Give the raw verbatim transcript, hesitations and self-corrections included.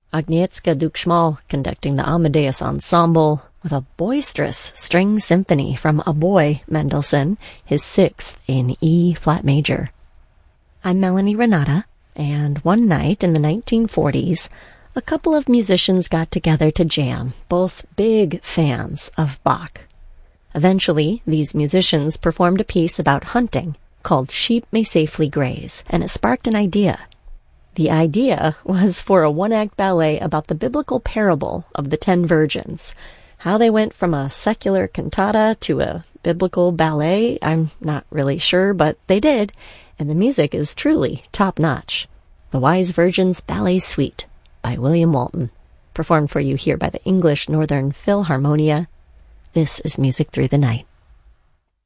Agnieszka Dukshmal conducting the Amadeus Ensemble with a boisterous string symphony from A Boy Mendelssohn, his sixth in E-flat major. I'm Melanie Renata, and one night in the nineteen forties, a couple of musicians got together to jam, both big fans of Bach. Eventually, these musicians performed a piece about hunting called Sheep May Safely Graze, and it sparked an idea. The idea was for a one-act ballet about the biblical parable of the ten virgins. How they went from a secular cantata to a biblical ballet, I'm not really sure, but they did, and the music is truly top-notch. The Wise Virgins Ballet Suite by William Walton, performed for you here by the English Northern Philharmonia. This is Music Through the Night.